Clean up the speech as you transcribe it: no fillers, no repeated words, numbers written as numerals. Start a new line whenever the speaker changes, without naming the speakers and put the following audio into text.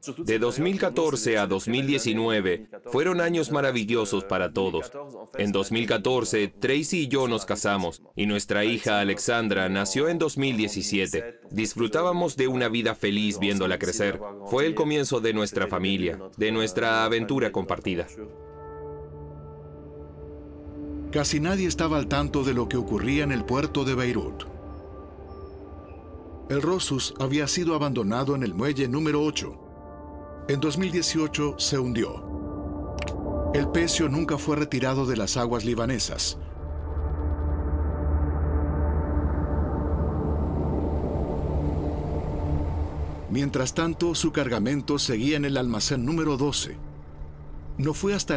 De 2014 a 2019 fueron años maravillosos para todos. En 2014, Tracy y yo nos casamos y nuestra hija Alexandra nació en 2017. Disfrutábamos de una vida feliz viéndola crecer. Fue el comienzo de nuestra familia, de nuestra aventura compartida.
Casi nadie estaba al tanto de lo que ocurría en el puerto de Beirut. El Rosus había sido abandonado en el muelle número 8. En 2018 se hundió. El pecio nunca fue retirado de las aguas libanesas. Mientras tanto, su cargamento seguía en el almacén número 12. No fue hasta